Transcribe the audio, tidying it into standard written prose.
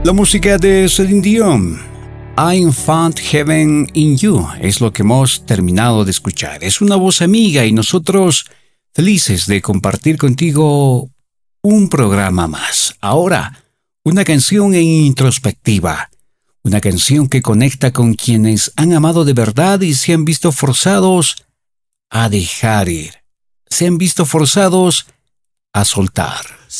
La música de Celine Dion, I Found Heaven in You, es lo que hemos terminado de escuchar. Es una voz amiga y nosotros felices de compartir contigo un programa más. Ahora, una canción en introspectiva, una canción que conecta con quienes han amado de verdad y se han visto forzados a dejar ir, se han visto forzados a soltar.